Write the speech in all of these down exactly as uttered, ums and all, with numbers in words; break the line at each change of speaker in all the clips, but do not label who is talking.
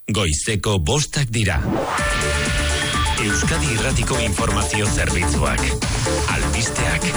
Goizeko bostak dira. Euskadi Irratiko Informazio Zerbitzuak. Albisteak.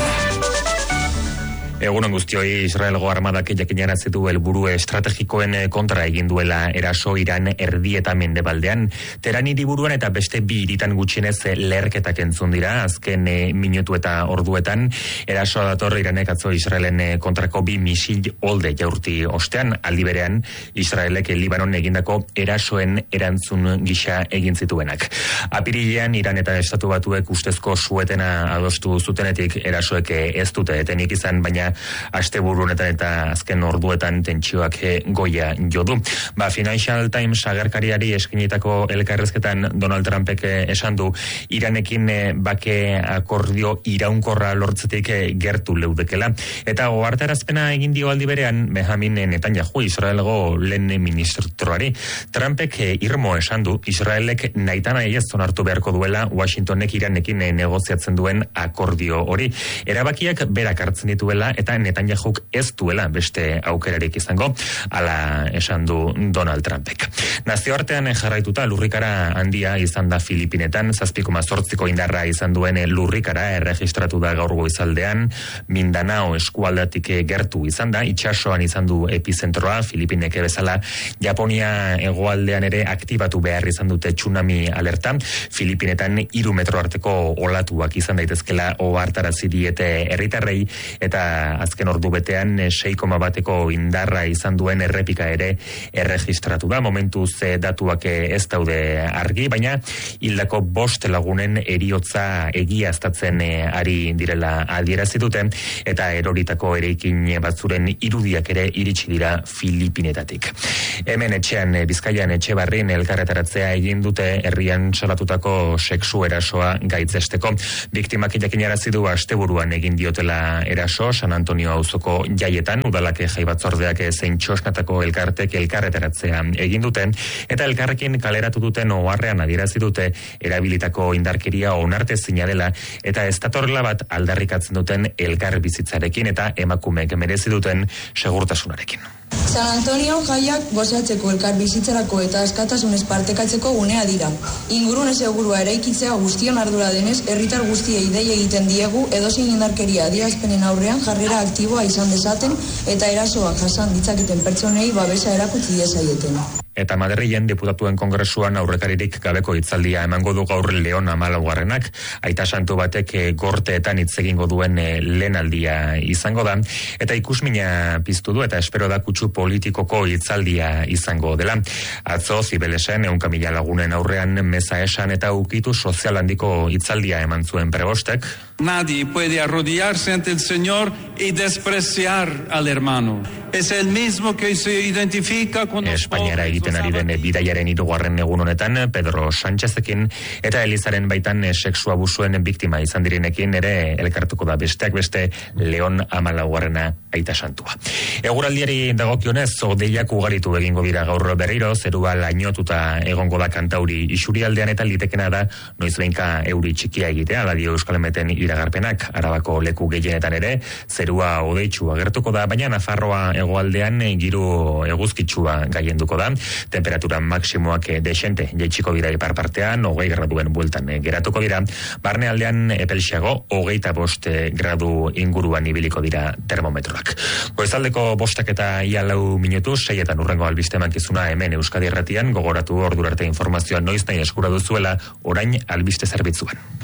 Egunon guztioi, Israelgo armadak jakinarazi du helburu estrategikoen kontra egin duela eraso Iran erdi eta mendebaldean. Teheran hiriburuan eta beste bi hiritan gutxienez leherketak entzun dira, azken minutu eta orduetan. Erasoa dator Iranek atzo Israelen kontrako bi misil olde jaurti ostean, aldi berean Israelek Libanon egindako erasoen erantzun gisa egin zituenak. Apirilean Iran eta Estatu Batuek ustezko suetena adostu zutenetik erasoek ez dute etenik izan, baina asteburu honetan eta azken orduetan tentsioak goia jo du. Ba, Financial Times agerkariari eskinitako elkarrezketan Donald Trumpek esan du Iranekin bake akordio iraunkorra lortzetik gertu leudekela. Eta ohartarazpena egin dio aldi berean Benjamin Netanyahu, Israelgo lehen ministroari. Trumpek irmo esan du Israelek nahitana ez onartu beharko duela Washingtonek Iranekin negoziatzen duen akordio hori. Erabakiak berak hartzen dituela eta Netanyahuk ez duela beste aukerarik izango, ala esan du Donald Trumpek. Nazioartean jarraituta lurrikara handia izan da Filipinetan, zazpi koma zortziko indarra izan duen lurrikara erregistratu da gaur goizaldean, Mindanao eskualdatik gertu izan da, itsasoan izan du epizentroa, Filipinek bezala Japonia hegoaldean ere aktibatu behar izan dute tsunami alerta, Filipinetan hiru metro arteko olatuak izan daitezkela ohartarazi diete herritarrei, eta azken ordu betean sei koma bateko indarra izan duen errepika ere erregistratu da. Momentuz datuak ez daude argi, baina hildako bost lagunen eriotza egiaztatzen ari direla adierazi dute, eta eroritako eraikin batzuren irudiak ere iritsi dira Filipinetatik. Hemen etxean Bizkaian Etxebarrin elkarretaratzea egin dute herrian salatutako sexu erasoa gaitzesteko. Biktimak jakinarazi du asteburuan egin diotela eraso San Antonio auzoko jaietan, udalak jai batzordeak zein txosnatako elkartek elkarretaratzea egin duten, eta elkarrekin kaleratu duten oharrean adierazi dute erabilitako indarkeria onartezina dela, eta ez datorrela bat aldarrikatzen duten elkar bizitzarekin eta emakumeek merezi duten segurtasunarekin.
San Antonio jaiak gozatzeko elkar bizitzarako eta askatasunez partekatzeko gunea dira. Ingurune segurua eraikitzea guztion ardura denez, herritar guztiei dei egiten diegu edozein indarkeria adierazpenen aurrean jarrera aktiboa izan dezaten eta erasoak jasan ditzaketen pertsonei babesa erakutsi diezaieten.
Eta Madrilen diputatuen kongresuan aurrekaririk gabeko hitzaldia emango du gaur Leon hamalaugarrenak, aita santu batek gorteetan hitz egingo duen lehenaldia izango da, eta ikusmina piztu du eta espero da kutsu politikoko hitzaldia izango dela. Atzo Zibelesen ehunka mila lagunen aurrean meza esan eta ukitu sozial handiko hitzaldia eman zuen prebostek.
Nadie puede arrodillarse ante el Señor y despreciar al hermano. Es el mismo que se identifica con
Espainiara egiten ari den bidaiaren hirugarren egun honetan Pedro Sánchezekin eta Elizaren baitan sexu abusuen biktima izan direnekin ere elkartuko da, besteak beste Leon hamalaugarrena aita santua. Eguraldiari dagokionez hodeiak ugaritu egingo dira gaur berriro, zerua lainotuta egongo da kantauri isurialdean eta litekena da noizbeinka euri txikia egitea, da dio Euskalmeten iragarpenak. Arabako leku gehienetan ere zerua hodeitsu agertuko da, baina Nafarroa hegoaldean giro eguzkitsua gailenduko da. Temperatura maksimoak desente jaitsiko dira ipar partean, hogei graduen bueltan geratuko dira. Barnealdean epelxiago, hogeita bost gradu inguruan ibiliko dira termometroak. Goizaldeko bostak eta ia lau minutu, seietan urrengo albiste emankizuna hemen Euskadi Irratian, gogoratu ordurarte informazioa noiz nahi eskura duzuela orain albiste zerbitzuan.